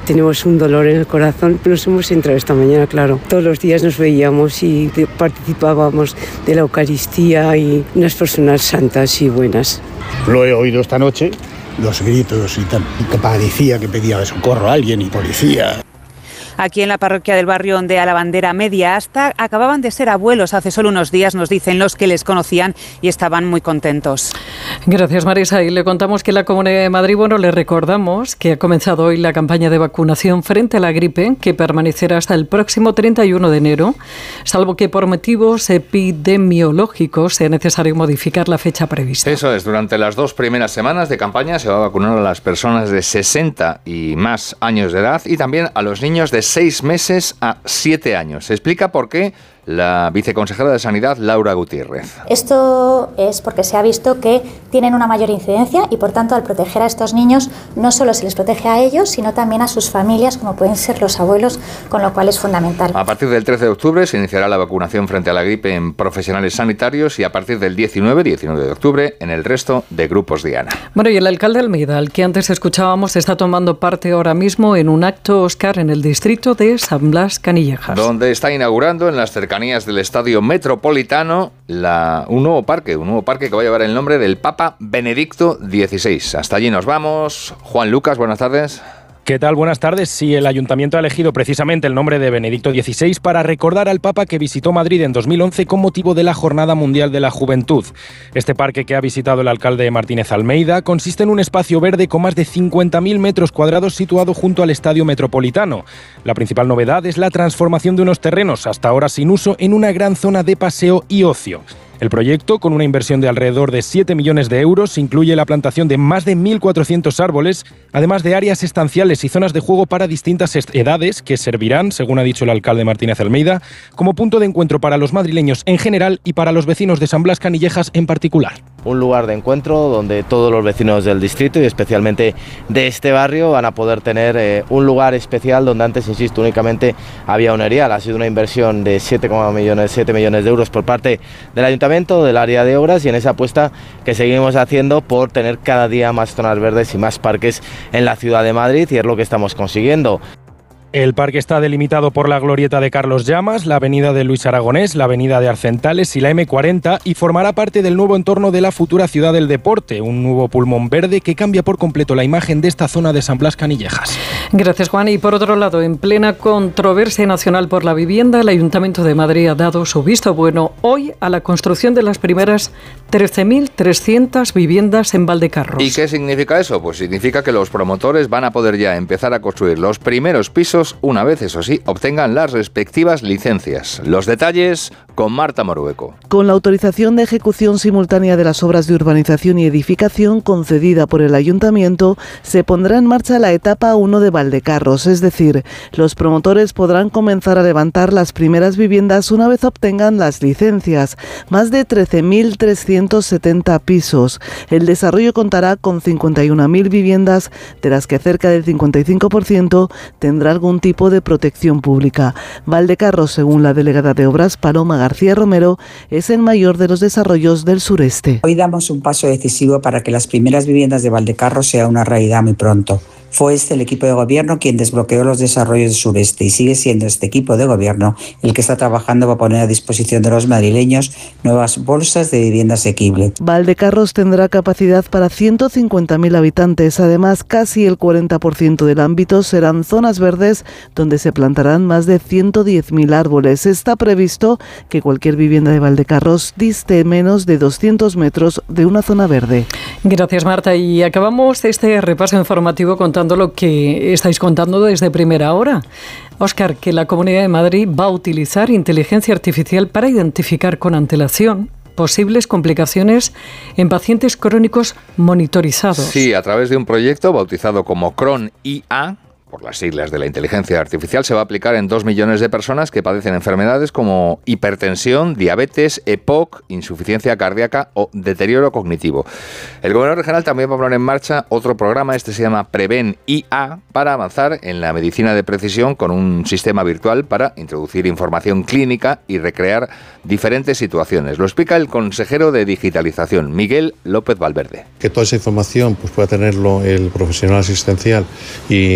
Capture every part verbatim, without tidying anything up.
tenemos un dolor en el corazón. Nos hemos entrado esta mañana, claro. Todos los días nos veíamos y participábamos de la Eucaristía y unas personas santas y buenas. Lo he oído esta noche, los gritos y tal, y que parecía que pedía socorro a alguien y policía. Aquí en la parroquia del barrio de a la Bandera Media Asta acababan de ser abuelos hace solo unos días, nos dicen los que les conocían, y estaban muy contentos. Gracias, Marisa. Y le contamos que la Comunidad de Madrid, bueno, le recordamos que ha comenzado hoy la campaña de vacunación frente a la gripe, que permanecerá hasta el próximo treinta y uno de enero, salvo que por motivos epidemiológicos sea necesario modificar la fecha prevista. Eso es, durante las dos primeras semanas de campaña se va a vacunar a las personas de sesenta y más años de edad y también a los niños de seis meses a siete años. Se explica por qué la viceconsejera de Sanidad, Laura Gutiérrez. Esto es porque se ha visto que tienen una mayor incidencia y, por tanto, al proteger a estos niños, no solo se les protege a ellos, sino también a sus familias, como pueden ser los abuelos, con lo cual es fundamental. A partir del trece de octubre se iniciará la vacunación frente a la gripe en profesionales sanitarios y a partir del diecinueve de octubre en el resto de grupos Diana. Bueno, y el alcalde de Almeida, al que antes escuchábamos, está tomando parte ahora mismo en un acto, Óscar, en el distrito de San Blas Canillejas, donde está inaugurando en las cercanías del Estadio Metropolitano la, un nuevo parque, un nuevo parque que va a llevar el nombre del Papa Benedicto dieciséis. Hasta allí nos vamos. Juan Lucas, buenas tardes. ¿Qué tal? Buenas tardes. Sí, el Ayuntamiento ha elegido precisamente el nombre de Benedicto dieciséis para recordar al Papa que visitó Madrid en dos mil once con motivo de la Jornada Mundial de la Juventud. Este parque que ha visitado el alcalde Martínez Almeida consiste en un espacio verde con más de cincuenta mil metros cuadrados situado junto al Estadio Metropolitano. La principal novedad es la transformación de unos terrenos hasta ahora sin uso en una gran zona de paseo y ocio. El proyecto, con una inversión de alrededor de siete millones de euros, incluye la plantación de más de mil cuatrocientos árboles, además de áreas estanciales y zonas de juego para distintas edades que servirán, según ha dicho el alcalde Martínez Almeida, como punto de encuentro para los madrileños en general y para los vecinos de San Blas Canillejas en particular. Un lugar de encuentro donde todos los vecinos del distrito y especialmente de este barrio van a poder tener eh, un lugar especial donde antes, insisto, únicamente había un erial. Ha sido una inversión de siete millones de euros por parte del Ayuntamiento, del área de obras, y en esa apuesta que seguimos haciendo por tener cada día más zonas verdes y más parques en la ciudad de Madrid, y es lo que estamos consiguiendo. El parque está delimitado por la glorieta de Carlos Llamas, la avenida de Luis Aragonés, la avenida de Arcentales y la eme cuarenta, y formará parte del nuevo entorno de la futura ciudad del deporte, un nuevo pulmón verde que cambia por completo la imagen de esta zona de San Blas Canillejas. Gracias, Juan. Y por otro lado, en plena controversia nacional por la vivienda, el Ayuntamiento de Madrid ha dado su visto bueno hoy a la construcción de las primeras trece mil trescientas viviendas en Valdecarros. ¿Y qué significa eso? Pues significa que los promotores van a poder ya empezar a construir los primeros pisos una vez, eso sí, obtengan las respectivas licencias. Los detalles con Marta Morueco. Con la autorización de ejecución simultánea de las obras de urbanización y edificación concedida por el Ayuntamiento, se pondrá en marcha la etapa uno de Valdecarros, es decir, los promotores podrán comenzar a levantar las primeras viviendas una vez obtengan las licencias, más de trece mil trescientos setenta pisos. El desarrollo contará con cincuenta y una mil viviendas, de las que cerca del cincuenta y cinco por ciento tendrá algún tipo de protección pública. Valdecarros, según la delegada de Obras, Paloma García Romero, es el mayor de los desarrollos del sureste. Hoy damos un paso decisivo para que las primeras viviendas de Valdecarros sea una realidad muy pronto. Fue este el equipo de gobierno quien desbloqueó los desarrollos del sureste y sigue siendo este equipo de gobierno el que está trabajando para poner a disposición de los madrileños nuevas bolsas de vivienda asequible. Valdecarros tendrá capacidad para ciento cincuenta mil habitantes. Además, casi el cuarenta por ciento del ámbito serán zonas verdes donde se plantarán más de ciento diez mil árboles. Está previsto que cualquier vivienda de Valdecarros diste menos de doscientos metros de una zona verde. Gracias, Marta. Y acabamos este repaso informativo contando lo que estáis contando desde primera hora. Óscar, que la Comunidad de Madrid va a utilizar inteligencia artificial para identificar con antelación posibles complicaciones en pacientes crónicos monitorizados. Sí, a través de un proyecto bautizado como Cron I A, por las siglas de la inteligencia artificial, se va a aplicar en dos millones de personas que padecen enfermedades como hipertensión, diabetes, E P O C, insuficiencia cardíaca o deterioro cognitivo. El gobierno regional también va a poner en marcha otro programa, este se llama Preven I A, para avanzar en la medicina de precisión con un sistema virtual para introducir información clínica y recrear diferentes situaciones. Lo explica el consejero de Digitalización, Miguel López Valverde. Que toda esa información pues, pueda tenerlo el profesional asistencial y sanitario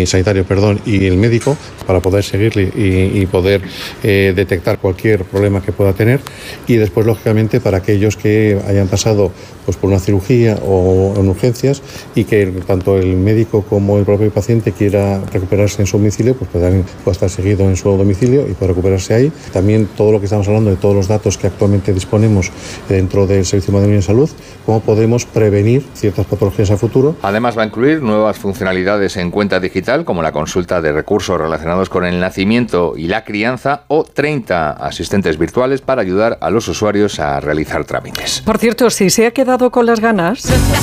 perdón, y el médico para poder seguirle y, y poder eh, detectar cualquier problema que pueda tener. Y después, lógicamente, para aquellos que hayan pasado pues, por una cirugía o en urgencias y que tanto el médico como el propio paciente quiera recuperarse en su domicilio, pues pueda, pueda estar seguido en su domicilio y pueda recuperarse ahí. También todo lo que estamos hablando de todos los datos que actualmente disponemos dentro del Servicio Madrileño de Salud, cómo podemos prevenir ciertas patologías a futuro. Además, va a incluir nuevas funcionalidades en cuenta digital, como la consulta de recursos relacionados con el nacimiento y la crianza, o treinta asistentes virtuales para ayudar a los usuarios a realizar trámites. Por cierto, si se ha quedado con las ganas...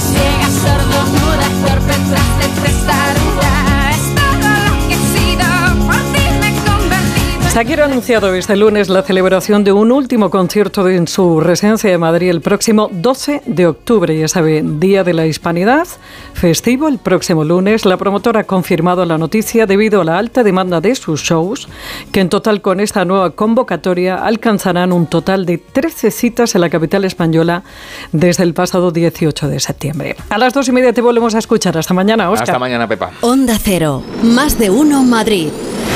Shakira ha anunciado este lunes la celebración de un último concierto en su residencia de Madrid el próximo doce de octubre, ya sabe, Día de la Hispanidad, festivo el próximo lunes. La promotora ha confirmado la noticia debido a la alta demanda de sus shows, que en total con esta nueva convocatoria alcanzarán un total de trece citas en la capital española desde el pasado dieciocho de septiembre. A las dos y media te volvemos a escuchar. Hasta mañana, Óscar. Hasta mañana, Pepa. Onda Cero, más de uno Madrid.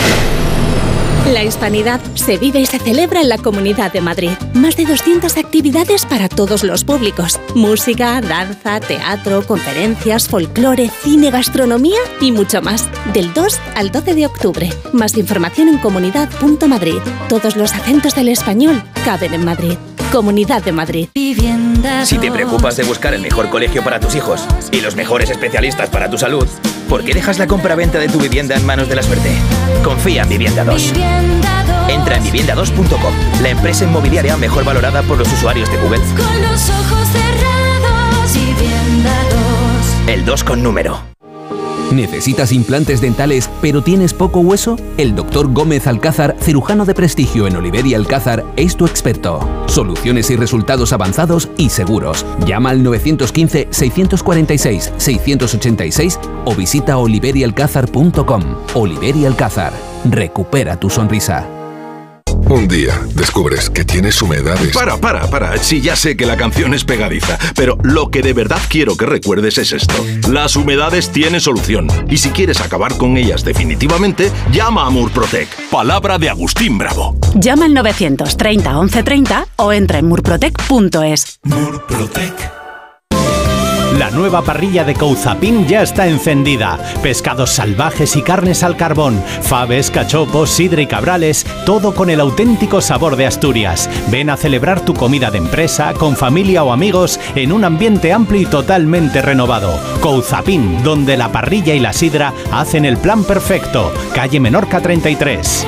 La Hispanidad se vive y se celebra en la Comunidad de Madrid. Más de doscientas actividades para todos los públicos. Música, danza, teatro, conferencias, folclore, cine, gastronomía y mucho más. Del dos al doce de octubre. Más información en comunidad punto madrid. Todos los acentos del español caben en Madrid. Comunidad de Madrid. Si te preocupas de buscar el mejor colegio para tus hijos y los mejores especialistas para tu salud, ¿por qué dejas la compra-venta de tu vivienda en manos de la suerte? Confía en Vivienda dos. Entra en vivienda dos punto com, la empresa inmobiliaria mejor valorada por los usuarios de Google. Con los ojos cerrados, Vivienda dos. El dos con número. ¿Necesitas implantes dentales pero tienes poco hueso? El doctor Gómez Alcázar, cirujano de prestigio en Oliver y Alcázar, es tu experto. Soluciones y resultados avanzados y seguros. Llama al nueve uno cinco, seis cuatro seis, seis ocho seis o visita oliver y alcázar punto com. Oliver y Alcázar. Recupera tu sonrisa. Un día descubres que tienes humedades. Para, para, para. Sí, ya sé que la canción es pegadiza, pero lo que de verdad quiero que recuerdes es esto. Las humedades tienen solución. Y si quieres acabar con ellas definitivamente, llama a Murprotec. Palabra de Agustín Bravo. Llama al novecientos treinta once treinta o entra en murprotec punto es. Murprotec. La nueva parrilla de Couzapin ya está encendida. Pescados salvajes y carnes al carbón, faves, cachopos, sidra y cabrales, todo con el auténtico sabor de Asturias. Ven a celebrar tu comida de empresa, con familia o amigos, en un ambiente amplio y totalmente renovado. Couzapin, donde la parrilla y la sidra hacen el plan perfecto. Calle Menorca treinta y tres.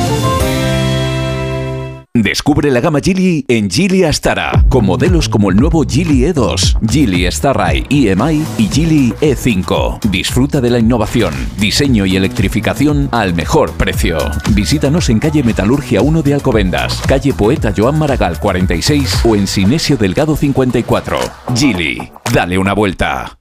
Descubre la gama Geely en Geely Astara, con modelos como el nuevo Geely E dos, Geely Starride E M I y Geely E cinco. Disfruta de la innovación, diseño y electrificación al mejor precio. Visítanos en calle Metalurgia uno de Alcobendas, calle Poeta Joan Maragall cuarenta y seis o en Sinesio Delgado cincuenta y cuatro. Geely, dale una vuelta.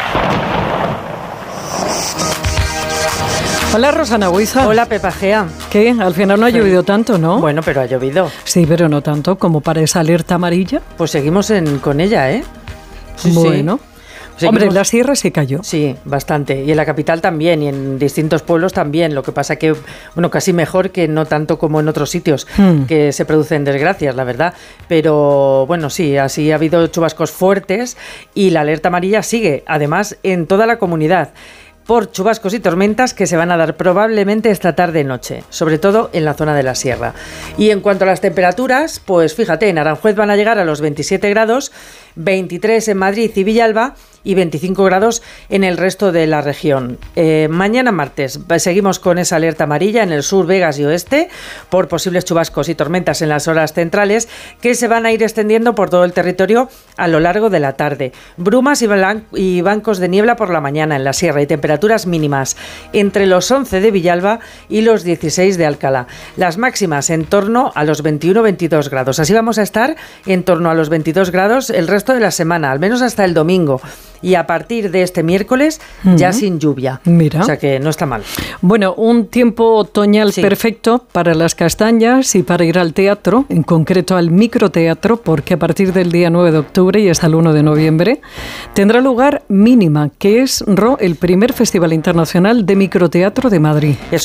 Hola, Rosana Huiza. Hola, Pepa Gea. ¿Qué? Al final no ha llovido tanto, ¿no? Bueno, pero ha llovido. Sí, pero no tanto como para esa alerta amarilla. Pues seguimos en, con ella, ¿eh? Sí, bueno. Sí. Hombre, en la sierra sí cayó. Sí, bastante. Y en la capital también, y en distintos pueblos también. Lo que pasa que, bueno, casi mejor que no tanto como en otros sitios, hmm. que se producen desgracias, la verdad. Pero, bueno, sí, así ha habido chubascos fuertes y la alerta amarilla sigue, además, en toda la comunidad, por chubascos y tormentas que se van a dar probablemente esta tarde-noche, sobre todo en la zona de la sierra. Y en cuanto a las temperaturas, pues fíjate, en Aranjuez van a llegar a los veintisiete grados, veintitrés en Madrid y Villalba y veinticinco grados en el resto de la región. Eh, mañana martes seguimos con esa alerta amarilla en el sur, Vegas y oeste por posibles chubascos y tormentas en las horas centrales que se van a ir extendiendo por todo el territorio a lo largo de la tarde. Brumas y, blan- y bancos de niebla por la mañana en la sierra y temperaturas mínimas entre los once de Villalba y los dieciséis de Alcalá. Las máximas en torno a los veintiuno a veintidós grados. Así vamos a estar en torno a los veintidós grados el resto resto de la semana, al menos hasta el domingo. Y a partir de este miércoles uh-huh. ya sin lluvia. Mira. O sea que no está mal. Bueno, un tiempo otoñal sí. perfecto para las castañas y para ir al teatro, en concreto al microteatro, porque a partir del día nueve de octubre y hasta el uno de noviembre tendrá lugar Mínima, que es, Ro, el primer Festival Internacional de Microteatro de Madrid. Eso